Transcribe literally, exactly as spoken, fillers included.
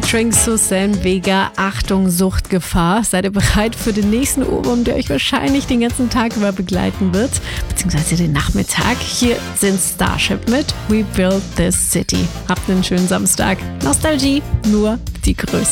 featuring Suzanne Vega. Achtung, Suchtgefahr. Seid ihr bereit für den nächsten Ohrwurm, der euch wahrscheinlich den ganzen Tag über begleiten wird, beziehungsweise den Nachmittag. Hier sind Starship mit We Built This City. Habt einen schönen Samstag. Nostalgie, nur die größte.